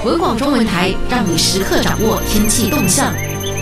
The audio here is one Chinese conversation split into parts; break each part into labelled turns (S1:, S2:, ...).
S1: 文广中文台，让你时刻掌握天气动向。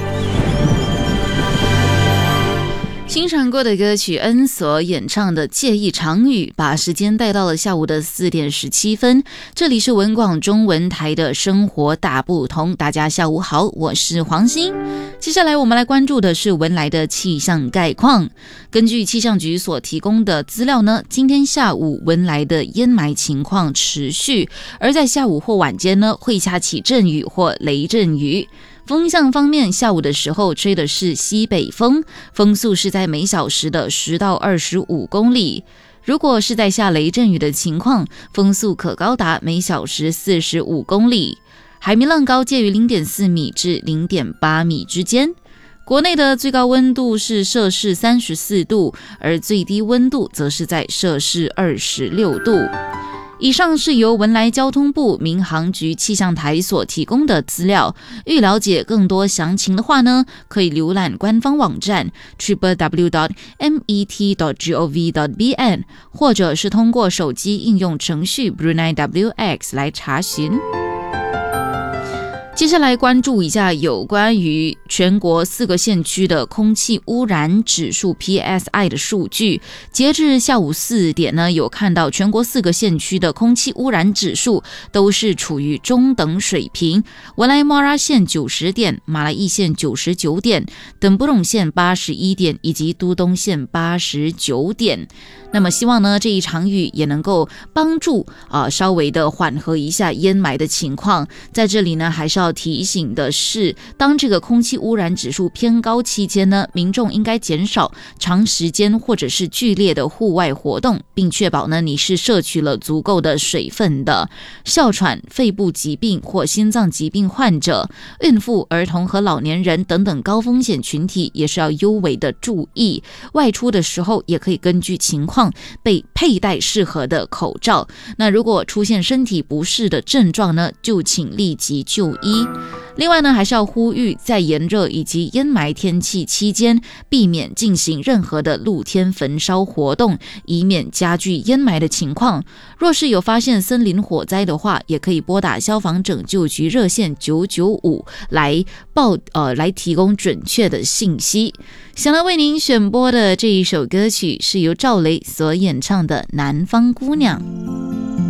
S1: 欣赏过的歌曲恩所演唱的《借一场雨》，把时间带到了下午的4点17分。这里是文广中文台的生活大不同，大家下午好，我是黄欣。接下来我们来关注的是文莱的气象概况。根据气象局所提供的资料呢，今天下午文莱的烟霾情况持续，而在下午或晚间呢，会下起阵雨或雷阵雨。风向方面，下午的时候吹的是西北风，风速是在每小时的10到25公里。如果是在下雷阵雨的情况，风速可高达每小时45公里，海面浪高介于0.4米至0.8米之间。国内的最高温度是摄氏34度，而最低温度则是在摄氏26度。以上是由文莱交通部民航局气象台所提供的资料。欲了解更多详情的话呢，可以浏览官方网站 www.met.gov.bn， 或者是通过手机应用程序 Brunei WX 来查询。接下来关注一下有关于全国4个县区的空气污染指数 PSI 的数据。截至下午4点呢，有看到全国4个县区的空气污染指数都是处于中等水平。文莱莫拉县90点，马来义县99点，等布隆县81点，以及都东县89点。那么希望呢，这一场雨也能够帮助稍微的缓和一下烟霾的情况。在这里呢，还是要提醒的是，当这个空气污染指数偏高期间呢，民众应该减少长时间或者是剧烈的户外活动，并确保呢你是摄取了足够的水分的。哮喘、肺部疾病或心脏疾病患者、孕妇、儿童和老年人等等高风险群体也是要尤为的注意。外出的时候也可以根据情况佩戴适合的口罩。那如果出现身体不适的症状呢，就请立即就医。另外呢，还是要呼吁在炎热以及烟霾天气期间，避免进行任何的露天焚烧活动，以免加剧烟霾的情况。若是有发现森林火灾的话，也可以拨打消防拯救局热线995来提供准确的信息。想来为您选播的这一首歌曲是由赵雷所演唱的《南方姑娘》。